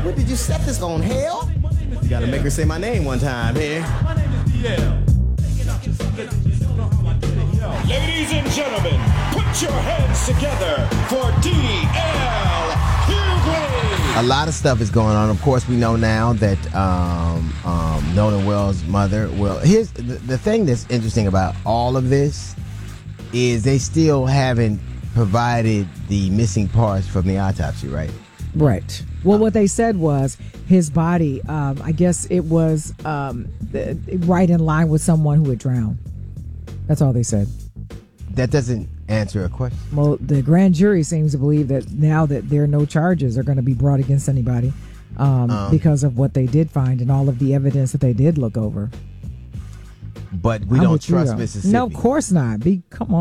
What did you set this on, hell? You gotta make her say my name one time here. Ladies and gentlemen, put your hands together for D.L. Hughley. A lot of stuff is going on. Of course, we know now that Nolan Wells' mother. Well, here's the thing that's interesting about all of this is they still haven't provided the missing parts from the autopsy, right? Right. Well, what they said was his body, I guess it was right in line with someone who had drowned. That's all they said. That doesn't answer a question. Well, the grand jury seems to believe that now that there are no charges are going to be brought against anybody because of what they did find and all of the evidence that they did look over. But we don't trust Mississippi. No, of course not. Come on.